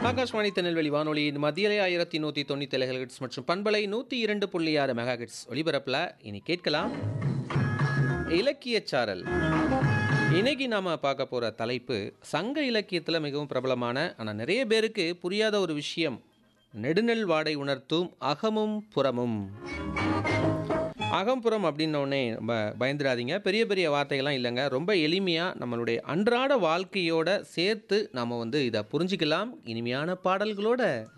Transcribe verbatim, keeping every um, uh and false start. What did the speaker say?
ஆகாஷ்வாணி திருநெல்வேலி வானொலியின் மத்தியலை ஆயிரத்தி நூற்றி தொண்ணூற்றி ஏழு ஹெர்ட்ஸ் மற்றும் பண்பலை நூற்றி இரண்டு புள்ளி ஆறு மெகா ஹெர்ட்ஸ் ஒலிபரப்பில் இனி கேட்கலாம் இலக்கியச் சாரல். இன்னைக்கு நாம் பார்க்க போகிற தலைப்பு சங்க இலக்கியத்தில் மிகவும் பிரபலமான ஆனால் நிறைய பேருக்கு புரியாத ஒரு விஷயம், நெடுநெல் வாடை உணர்த்தும் அகமும் புறமும். அகம்புறம் அப்படின்னோடனே ரொம்ப பயந்துடாதீங்க, பெரிய பெரிய வார்த்தைகள்லாம் இல்லைங்க. ரொம்ப எளிமையாக நம்மளுடைய அன்றாட வாழ்க்கையோட சேர்த்து நாம் வந்து இதை புரிஞ்சிக்கலாம் இனிமையான பாடல்களோட.